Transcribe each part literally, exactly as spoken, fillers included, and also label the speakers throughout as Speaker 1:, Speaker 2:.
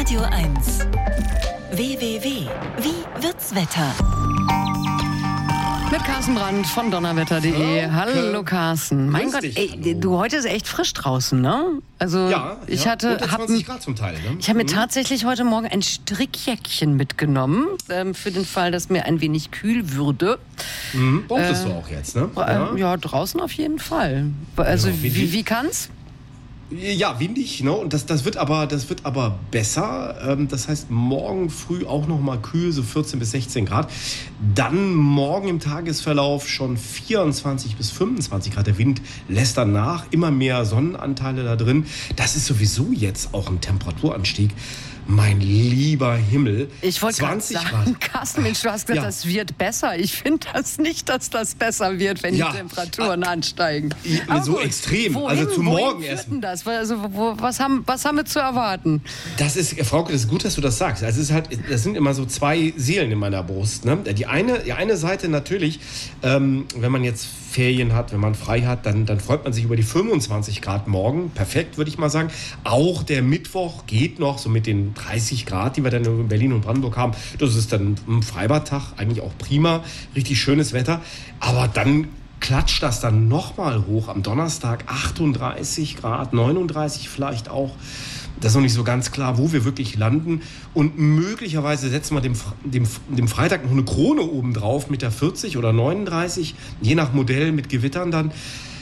Speaker 1: Radio eins. w w w punkt wie wird's Wetter?
Speaker 2: Mit Carsten Brandt von donnerwetter punkt de. Hallo Carsten. Mein Gott, ey,
Speaker 3: hallo.
Speaker 2: du, heute ist echt frisch draußen, ne? Also
Speaker 3: Ja,
Speaker 2: ich
Speaker 3: ja,
Speaker 2: hatte,
Speaker 3: unter
Speaker 2: hab,
Speaker 3: zwanzig Grad zum Teil. Ne?
Speaker 2: ich habe mir
Speaker 3: Mhm.
Speaker 2: tatsächlich heute Morgen ein Strickjäckchen mitgenommen, ähm, für den Fall, dass mir ein wenig kühl würde.
Speaker 3: Mhm. Brauchtest du auch jetzt, ne?
Speaker 2: Ja. Äh, ja, draußen auf jeden Fall. Also
Speaker 3: Ja, wie-
Speaker 2: wie, wie kann's?
Speaker 3: Ja, windig, ne? Und das, das wird aber, das wird aber besser. Ähm, das heißt, morgen früh auch noch mal kühl, so vierzehn bis sechzehn Grad. Dann morgen im Tagesverlauf schon vierundzwanzig bis fünfundzwanzig Grad. Der Wind lässt dann nach, immer mehr Sonnenanteile da drin. Das ist sowieso jetzt auch ein Temperaturanstieg. Mein lieber Himmel.
Speaker 2: Ich wollte gerade
Speaker 3: zwanzig
Speaker 2: sagen,
Speaker 3: Grad.
Speaker 2: Carsten, Mensch, du hast gesagt,
Speaker 3: Ja.
Speaker 2: das wird besser. Ich finde das nicht, dass das besser wird, wenn
Speaker 3: Ja.
Speaker 2: die Temperaturen ansteigen.
Speaker 3: Ja,
Speaker 2: Aber
Speaker 3: so
Speaker 2: gut.
Speaker 3: extrem.
Speaker 2: Wohin,
Speaker 3: Also zu
Speaker 2: wohin
Speaker 3: morgen
Speaker 2: führt
Speaker 3: erst.
Speaker 2: denn das? Also, wo, was, haben, was haben wir zu erwarten?
Speaker 3: Das ist, Frauke, das ist gut, dass du das sagst. Also es ist halt, das sind immer so zwei Seelen in meiner Brust. Ne? Die eine, die eine Seite natürlich, ähm, wenn man jetzt Ferien hat, wenn man frei hat, dann, dann freut man sich über die fünfundzwanzig Grad morgen. Perfekt, würde ich mal sagen. Auch der Mittwoch geht noch so mit den dreißig Grad, die wir dann in Berlin und Brandenburg haben. Das ist dann ein Freibadtag, eigentlich auch prima. Richtig schönes Wetter. Aber dann klatscht das dann nochmal hoch am Donnerstag. achtunddreißig Grad, neununddreißig vielleicht auch. Das ist noch nicht so ganz klar, wo wir wirklich landen. Und möglicherweise setzen wir dem, dem, dem Freitag noch eine Krone oben drauf mit der vierzig oder neununddreißig, je nach Modell mit Gewittern dann.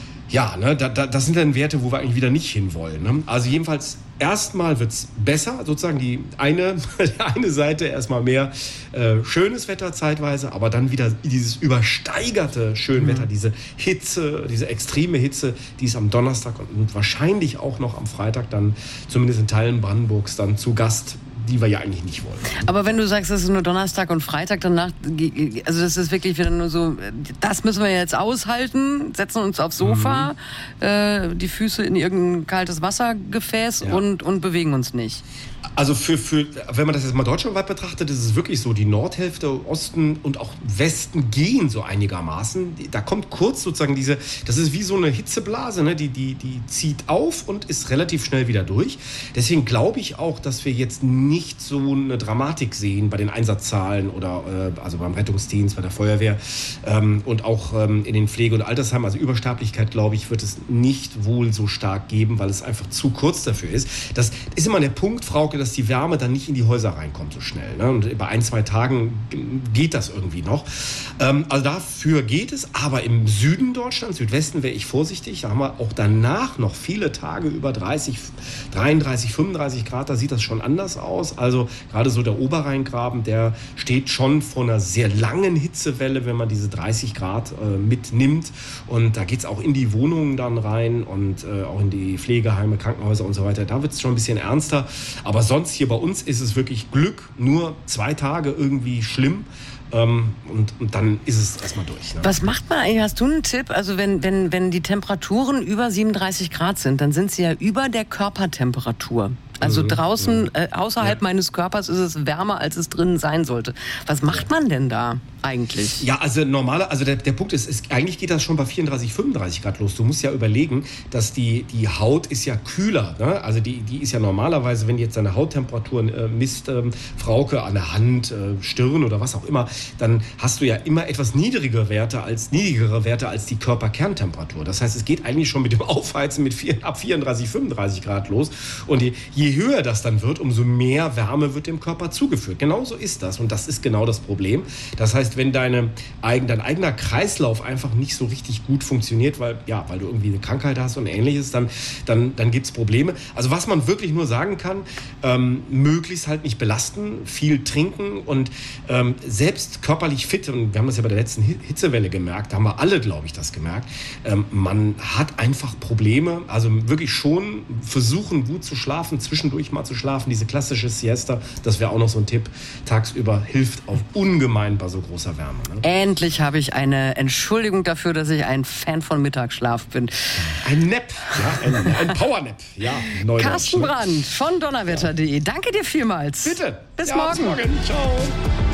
Speaker 3: Ja, ne, da, da, das sind dann Werte, wo wir eigentlich wieder nicht hinwollen. Ne? Also jedenfalls, erstmal wird es besser, sozusagen die eine, die eine Seite erstmal mehr äh, schönes Wetter zeitweise, aber dann wieder dieses übersteigerte Schönwetter, mhm. diese Hitze, diese extreme Hitze, die ist am Donnerstag und wahrscheinlich auch noch am Freitag dann, zumindest in Teilen Brandenburgs, dann zu Gast, die wir ja eigentlich nicht wollen.
Speaker 2: Aber wenn du sagst, das ist nur Donnerstag und Freitag danach, also das ist wirklich wieder nur so, das müssen wir jetzt aushalten, setzen uns aufs Sofa, mhm. äh, die Füße in irgendein kaltes Wassergefäß
Speaker 3: Ja.
Speaker 2: und, und bewegen uns nicht.
Speaker 3: Also für, für, wenn man das jetzt mal deutschlandweit betrachtet, ist es wirklich so, die Nordhälfte, Osten und auch Westen gehen so einigermaßen. Da kommt kurz sozusagen diese, das ist wie so eine Hitzeblase, ne? die, die, die zieht auf und ist relativ schnell wieder durch. Deswegen glaube ich auch, dass wir jetzt nicht so eine Dramatik sehen bei den Einsatzzahlen oder äh, also beim Rettungsdienst, bei der Feuerwehr ähm, und auch ähm, in den Pflege- und Altersheimen. Also Übersterblichkeit, glaube ich, wird es nicht wohl so stark geben, weil es einfach zu kurz dafür ist. Das ist immer der Punkt, Frauke, dass die Wärme dann nicht in die Häuser reinkommt so schnell. Ne? Und bei ein, zwei Tagen geht das irgendwie noch. Ähm, also dafür geht es. Aber im Süden Deutschlands, Südwesten, wäre ich vorsichtig. Da haben wir auch danach noch viele Tage über dreißig, dreiunddreißig, fünfunddreißig Grad. Da sieht das schon anders aus. Also gerade so der Oberrheingraben, der steht schon vor einer sehr langen Hitzewelle, wenn man diese dreißig Grad äh, mitnimmt. Und da geht es auch in die Wohnungen dann rein und äh, auch in die Pflegeheime, Krankenhäuser und so weiter. Da wird es schon ein bisschen ernster. Aber sonst hier bei uns ist es wirklich Glück, nur zwei Tage irgendwie schlimm. Ähm, und, und dann ist es erstmal durch. Ne?
Speaker 2: Was macht man eigentlich? Hast du einen Tipp? Also wenn, wenn, wenn die Temperaturen über siebenunddreißig Grad sind, dann sind sie ja über der Körpertemperatur. Also
Speaker 3: Mhm,
Speaker 2: draußen, äh, außerhalb
Speaker 3: ja.
Speaker 2: meines Körpers ist es wärmer, als es drinnen sein sollte. Was macht man denn da eigentlich?
Speaker 3: Ja, also normaler, also der, der Punkt ist, ist, eigentlich geht das schon bei vierunddreißig, fünfunddreißig Grad los. Du musst ja überlegen, dass die, die Haut ist ja kühler. Ne? Also die, die ist ja normalerweise, wenn du jetzt deine Hauttemperatur äh, misst, ähm, Frauke, an der Hand, äh, Stirn oder was auch immer, dann hast du ja immer etwas niedrigere Werte als niedrigere Werte als die Körperkerntemperatur. Das heißt, es geht eigentlich schon mit dem Aufheizen mit vier, ab vierunddreißig, fünfunddreißig Grad los. Und je, je höher das dann wird, umso mehr Wärme wird dem Körper zugeführt. Genauso ist das. Und das ist genau das Problem. Das heißt, wenn deine, dein eigener Kreislauf einfach nicht so richtig gut funktioniert, weil, ja, weil du irgendwie eine Krankheit hast und ähnliches, dann, dann, dann gibt es Probleme. Also was man wirklich nur sagen kann, ähm, möglichst halt nicht belasten, viel trinken und ähm, selbst körperlich fit, und wir haben das ja bei der letzten Hitzewelle gemerkt, da haben wir alle, glaube ich, das gemerkt, ähm, man hat einfach Probleme, also wirklich schon versuchen, gut zu schlafen, zwischendurch mal zu schlafen, diese klassische Siesta, das wäre auch noch so ein Tipp, tagsüber hilft auf ungemein bei so großer Wärme. Ne?
Speaker 2: Endlich habe ich eine Entschuldigung dafür, dass ich ein Fan von Mittagsschlaf bin.
Speaker 3: Ein Nap, ja, ein, ein Powernap, ja. Neudeutsch,
Speaker 2: Carsten
Speaker 3: ne?
Speaker 2: Brandt von donnerwetter punkt de. Danke dir vielmals.
Speaker 3: Bitte.
Speaker 2: Bis
Speaker 3: ja,
Speaker 2: morgen.
Speaker 3: Bis morgen. Ciao.